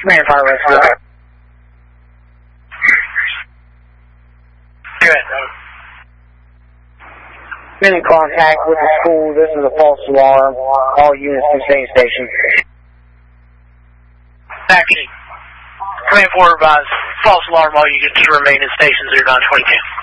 Command Fire Rescue. Good. Been in contact with the school. This is a false alarm. All units to stay in station. Action. Command 4 advise. False alarm. All units to remain in stations. 0922.